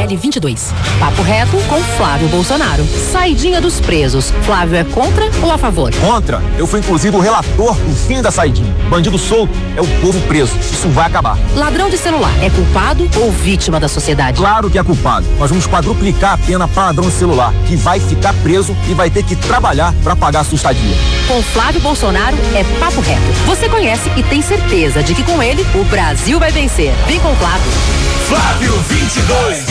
PL 22. Papo reto com Flávio Bolsonaro. Saidinha dos presos. Flávio é contra ou a favor? Contra. Eu fui inclusive o relator do fim da saidinha. Bandido solto é o povo preso. Isso vai acabar. Ladrão de celular é culpado ou vítima da sociedade? Claro que é culpado. Nós vamos quadruplicar a pena para ladrão de celular, que vai ficar preso e vai ter que trabalhar para pagar a sua estadia. Com Flávio Bolsonaro é papo reto. Você conhece e tem certeza de que com ele o Brasil vai vencer. Vem com o Flávio. Flávio 22.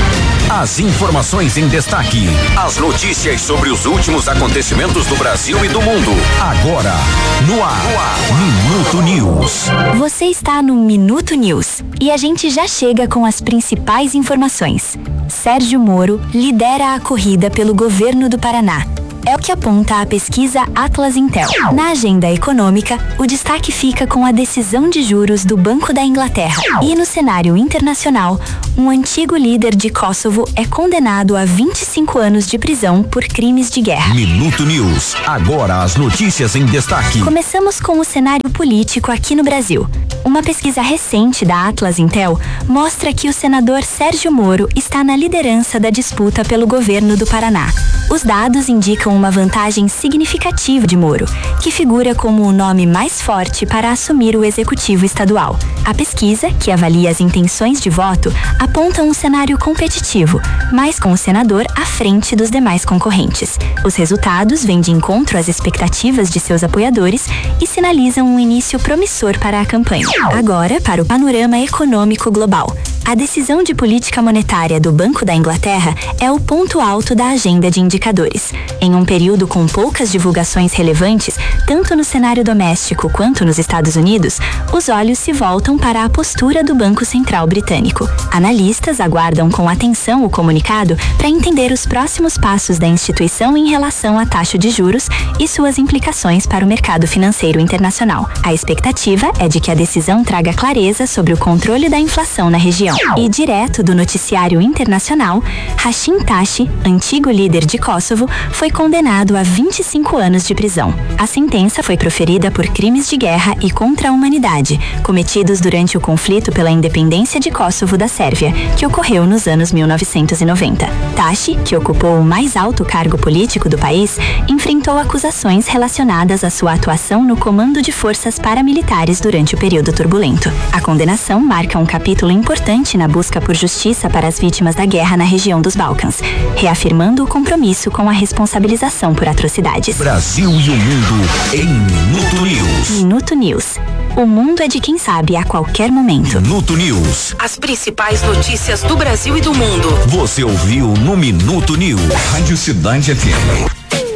As informações em destaque. As notícias sobre os últimos acontecimentos do Brasil e do mundo. Agora, no ar. Minuto News. Você está no Minuto News e a gente já chega com as principais informações. Sérgio Moro lidera a corrida pelo governo do Paraná. É o que aponta a pesquisa Atlas Intel. Na agenda econômica, o destaque fica com a decisão de juros do Banco da Inglaterra. E no cenário internacional, um antigo líder de Kosovo é condenado a 25 anos de prisão por crimes de guerra. Minuto News. Agora as notícias em destaque. Começamos com o cenário político aqui no Brasil. Uma pesquisa recente da Atlas Intel mostra que o senador Sérgio Moro está na liderança da disputa pelo governo do Paraná. Os dados indicam uma vantagem significativa de Moro, que figura como o nome mais forte para assumir o executivo estadual. A pesquisa, que avalia as intenções de voto, aponta um cenário competitivo, mas com o senador à frente dos demais concorrentes. Os resultados vêm de encontro às expectativas de seus apoiadores e sinalizam um início promissor para a campanha. Agora, para o panorama econômico global. A decisão de política monetária do Banco da Inglaterra é o ponto alto da agenda de indicadores. Em um período com poucas divulgações relevantes, tanto no cenário doméstico quanto nos Estados Unidos, os olhos se voltam para a postura do Banco Central Britânico. Analistas aguardam com atenção o comunicado para entender os próximos passos da instituição em relação à taxa de juros e suas implicações para o mercado financeiro internacional. A expectativa é de que a decisão traga clareza sobre o controle da inflação na região. E direto do noticiário internacional, Hashim Thaçi, antigo líder de Kosovo, foi condenado a 25 anos de prisão. A sentença foi proferida por crimes de guerra e contra a humanidade, cometidos durante o conflito pela independência de Kosovo da Sérvia, que ocorreu nos anos 1990. Thaçi, que ocupou o mais alto cargo político do país, enfrentou acusações relacionadas à sua atuação no comando de forças paramilitares durante o período turbulento. A condenação marca um capítulo importante na busca por justiça para as vítimas da guerra na região dos Balcãs, reafirmando o compromisso com a responsabilização por atrocidades. Brasil e o mundo em Minuto News. Minuto News. O mundo é de quem sabe a qualquer momento. Minuto News. As principais notícias do Brasil e do mundo. Você ouviu no Minuto News. Rádio Cidade FM.